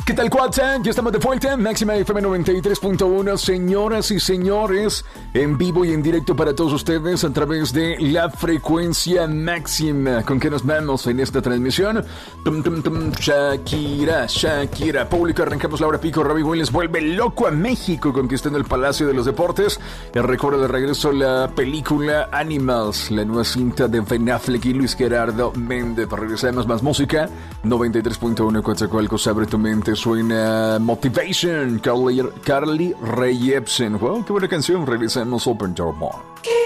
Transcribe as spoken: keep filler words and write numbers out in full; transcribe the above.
¿Qué tal, cuata? Ya estamos de vuelta. Máxima F M noventa y tres punto uno. Señoras y señores, en vivo y en directo para todos ustedes a través de la frecuencia máxima. ¿Con qué nos vamos en esta transmisión? Tum, tum, tum. Shakira, Shakira. Público, arrancamos la hora pico. Robbie Williams vuelve loco a México conquistando el Palacio de los Deportes. El recuerdo de regreso a la película Animals, la nueva cinta de Ben Affleck y Luis Gerardo Méndez. Regresamos, más música. noventa y tres punto uno. Coatzacoalcos, abre tu mente. Suena Motivation, Carly, Carly Rae Jepsen. Wow, qué buena canción. Regresamos, Open Door Bar.